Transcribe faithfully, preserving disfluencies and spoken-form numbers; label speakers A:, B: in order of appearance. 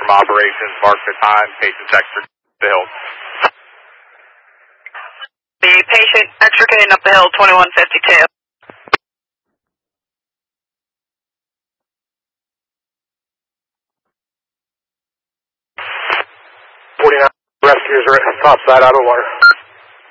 A: from operations, mark the time, patient's extra the hill.
B: The patient extricating up the hill, twenty-one fifty-two.
A: forty-nine rescuers are at top side out of water.